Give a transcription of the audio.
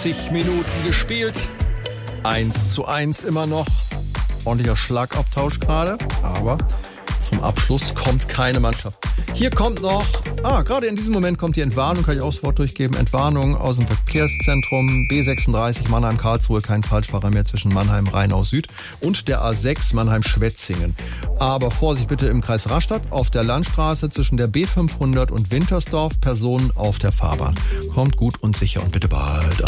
90 Minuten gespielt. 1:1 immer noch. Ordentlicher Schlagabtausch gerade, aber zum Abschluss kommt keine Mannschaft. Hier kommt noch, gerade in diesem Moment kommt die Entwarnung, kann ich auch das Wort durchgeben. Entwarnung aus dem Verkehrszentrum B36 Mannheim-Karlsruhe, kein Falschfahrer mehr zwischen Mannheim-Rheinau-Süd und der A6 Mannheim-Schwetzingen. Aber Vorsicht bitte im Kreis Rastatt, auf der Landstraße zwischen der B500 und Wintersdorf, Personen auf der Fahrbahn. Kommt gut und sicher und bitte bald.